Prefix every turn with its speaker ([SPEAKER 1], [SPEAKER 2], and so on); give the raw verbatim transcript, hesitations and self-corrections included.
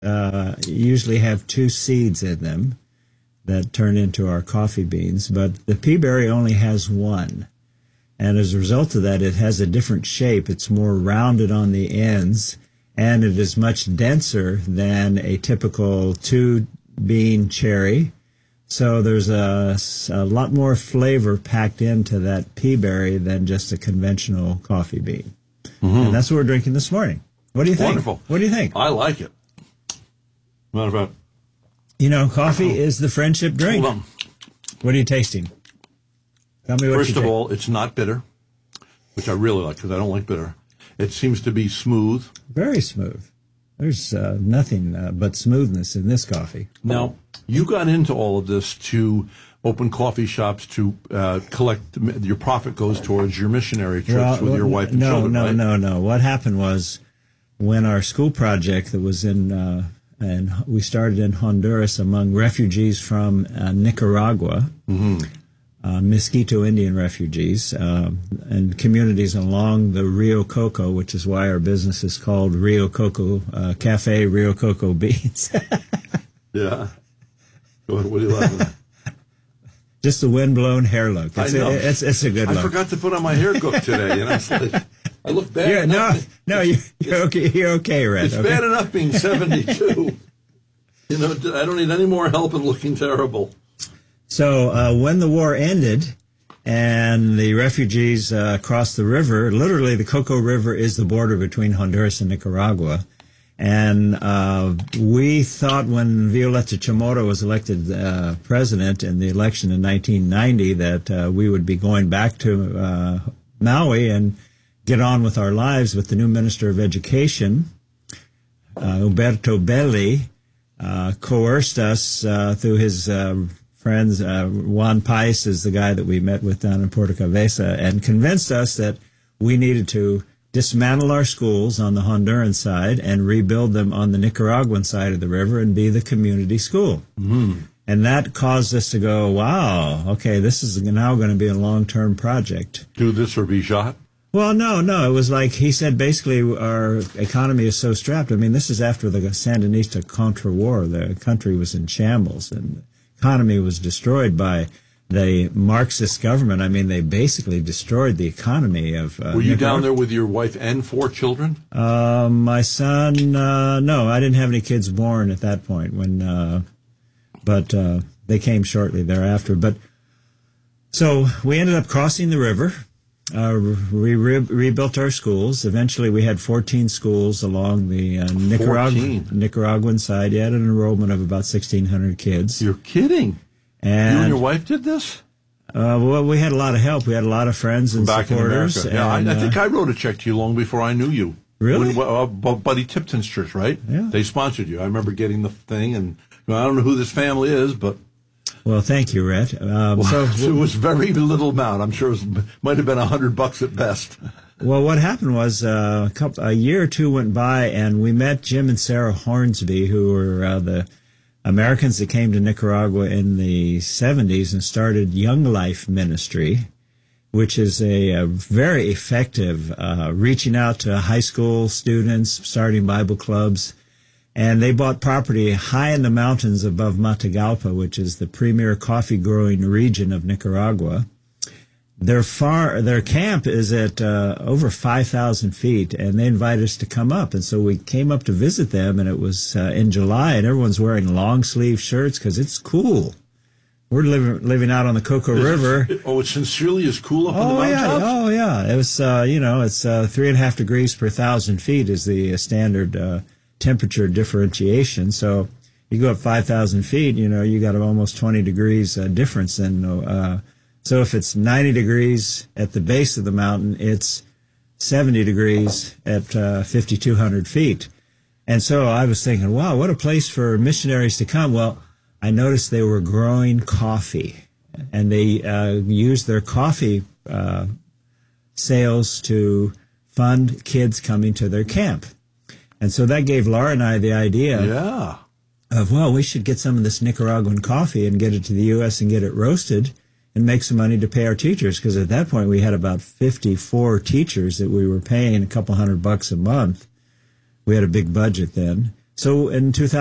[SPEAKER 1] uh, usually have two seeds in them that turn into our coffee beans, but the peaberry only has one. And as a result of that, it has a different shape. It's more rounded on the ends, and it is much denser than a typical two-bean cherry. So there's a, a lot more flavor packed into that peaberry than just a conventional coffee bean. Mm-hmm. And that's what we're drinking this morning. What do you think?
[SPEAKER 2] Wonderful.
[SPEAKER 1] What do you think?
[SPEAKER 2] I like it. Matter of fact,
[SPEAKER 1] you know, coffee is the friendship drink.
[SPEAKER 2] Hold on.
[SPEAKER 1] What are you tasting? Tell me what
[SPEAKER 2] First
[SPEAKER 1] you
[SPEAKER 2] of
[SPEAKER 1] take.
[SPEAKER 2] all, it's not bitter, which I really like because I don't like bitter. It seems to be smooth.
[SPEAKER 1] Very smooth. There's uh, nothing uh, but smoothness in this coffee.
[SPEAKER 2] Now, you got into all of this to open coffee shops to uh, collect, your profit goes towards your missionary trips
[SPEAKER 1] well,
[SPEAKER 2] with your wife and
[SPEAKER 1] no,
[SPEAKER 2] children,
[SPEAKER 1] No,
[SPEAKER 2] right?
[SPEAKER 1] no, no, no. What happened was when our school project that was in, uh, and we started in Honduras among refugees from uh, Nicaragua, mm-hmm. Uh, Mosquito Indian refugees, uh, and communities along the Rio Coco, which is why our business is called Rio Coco uh, Cafe Rio Coco Beans.
[SPEAKER 2] Yeah. What, what are you laughing at?
[SPEAKER 1] Just the windblown hair look. It's,
[SPEAKER 2] I know.
[SPEAKER 1] A, it's, it's a good
[SPEAKER 2] I
[SPEAKER 1] look.
[SPEAKER 2] I forgot to put on my hair gook today. You know, it's like, I look bad.
[SPEAKER 1] Yeah, no,
[SPEAKER 2] enough.
[SPEAKER 1] no, you, you're okay. You're okay, Red.
[SPEAKER 2] It's
[SPEAKER 1] okay?
[SPEAKER 2] bad enough being seventy-two. You know, I don't need any more help in looking terrible.
[SPEAKER 1] So uh, when the war ended and the refugees uh, crossed the river, literally the Coco River is the border between Honduras and Nicaragua. And uh, we thought when Violeta Chamorro was elected uh, president in the election in nineteen ninety that uh, we would be going back to uh, Maui and get on with our lives. But the new Minister of Education, uh, Umberto Belli, uh, coerced us uh, through his uh, friends. Uh, Juan Pais is the guy that we met with down in Puerto Cabeza, and convinced us that we needed to dismantle our schools on the Honduran side and rebuild them on the Nicaraguan side of the river and be the community school. Mm. And that caused us to go, wow, okay, this is now going to be a long-term project.
[SPEAKER 2] Do this or be shot?
[SPEAKER 1] Well, no, no. It was like he said, basically, our economy is so strapped. I mean, this is after the Sandinista Contra War. The country was in shambles, and the economy was destroyed by the Marxist government. I mean, they basically destroyed the economy of uh,
[SPEAKER 2] Were you
[SPEAKER 1] Nicaragua.
[SPEAKER 2] down there with your wife and four children?
[SPEAKER 1] Uh, my son, uh, no, I didn't have any kids born at that point. When, uh, but uh, they came shortly thereafter. But so we ended up crossing the river. Uh, we re- rebuilt our schools. Eventually, we had fourteen schools along the uh, Nicaragua- Nicaraguan side. You had an enrollment of about sixteen hundred kids.
[SPEAKER 2] You're kidding.
[SPEAKER 1] And,
[SPEAKER 2] you and your wife did this?
[SPEAKER 1] Uh, well, we had a lot of help. We had a lot of friends and
[SPEAKER 2] Back
[SPEAKER 1] supporters.
[SPEAKER 2] in America.
[SPEAKER 1] And,
[SPEAKER 2] yeah, I, I think
[SPEAKER 1] uh,
[SPEAKER 2] I wrote a check to you long before I knew you.
[SPEAKER 1] Really?
[SPEAKER 2] When, uh, Buddy Tipton's church, right?
[SPEAKER 1] Yeah.
[SPEAKER 2] They sponsored you. I remember getting the thing, and you know, I don't know who this family is, but...
[SPEAKER 1] Well, thank you, Rhett. Um,
[SPEAKER 2] well,
[SPEAKER 1] so
[SPEAKER 2] it was very little amount. I'm sure it was, might have been a hundred bucks at best.
[SPEAKER 1] Well, what happened was uh, a, couple, a year or two went by, and we met Jim and Sarah Hornsby, who were uh, the Americans that came to Nicaragua in the seventies and started Young Life Ministry, which is a, a very effective uh, reaching out to high school students, starting Bible clubs. And they bought property high in the mountains above Matagalpa, which is the premier coffee growing region of Nicaragua. Their far, their camp is at uh, over five thousand feet, and they invited us to come up. And so we came up to visit them, and it was uh, in July, and everyone's wearing long sleeve shirts because it's cool. We're living living out on the Coco
[SPEAKER 2] Is
[SPEAKER 1] River.
[SPEAKER 2] It, oh, it sincerely is cool up
[SPEAKER 1] oh,
[SPEAKER 2] on the mountaintops?
[SPEAKER 1] Yeah, oh, yeah. It was, uh, you know, it's uh, three and a half degrees per thousand feet is the uh, standard uh, temperature differentiation. So you go up five thousand feet, you know, you got almost twenty degrees uh, difference. And uh, so if it's ninety degrees at the base of the mountain, it's seventy degrees at uh, fifty-two hundred feet. And so I was thinking, wow, what a place for missionaries to come. Well, I noticed they were growing coffee, and they uh, used their coffee uh, sales to fund kids coming to their camp. And so that gave Laura and I the idea
[SPEAKER 2] yeah.
[SPEAKER 1] of, well, we should get some of this Nicaraguan coffee and get it to the U S and get it roasted and make some money to pay our teachers. Because at that point, we had about fifty-four teachers that we were paying a couple hundred bucks a month. We had a big budget then. So in two thousand